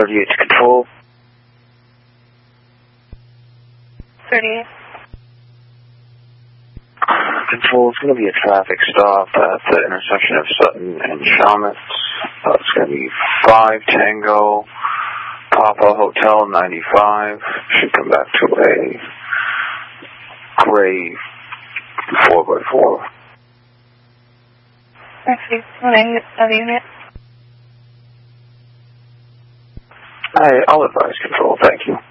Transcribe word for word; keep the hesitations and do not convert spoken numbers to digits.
thirty-eight to control. thirty-eight. Control, it's going to be a traffic stop at the intersection of Sutton and Chalmette. Uh, it's going to be five Tango Papa Hotel ninety-five. Should come back to a gray four by four. Actually, running a unit. I, I'll advise control, thank you.